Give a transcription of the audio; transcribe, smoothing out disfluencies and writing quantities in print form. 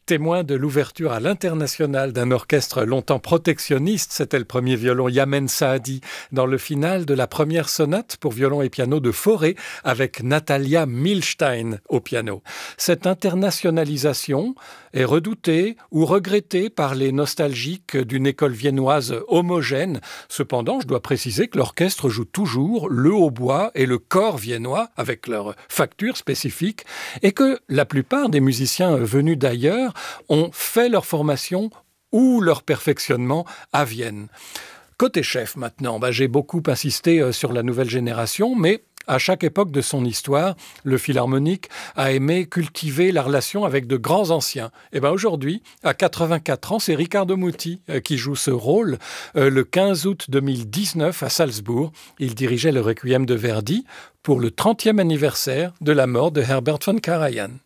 Témoin de l'ouverture à l'international d'un orchestre longtemps protectionniste, c'était le premier violon Yamen Saadi dans le final de la première sonate pour violon et piano de Fauré avec Natalia Milstein au piano. Cette internationalisation est redoutée ou regrettée par les nostalgiques d'une école viennoise homogène. Cependant, je dois préciser que l'orchestre joue toujours le hautbois et le cor viennois avec leurs factures spécifiques et que la plupart des musiciens venus d'ailleurs ont fait leur formation ou leur perfectionnement à Vienne. Côté chef maintenant, j'ai beaucoup insisté sur la nouvelle génération, mais à chaque époque de son histoire, le Philharmonique a aimé cultiver la relation avec de grands anciens. Et aujourd'hui, à 84 ans, c'est Riccardo Muti qui joue ce rôle. Le 15 août 2019 à Salzbourg, il dirigeait le Requiem de Verdi pour le 30e anniversaire de la mort de Herbert von Karajan.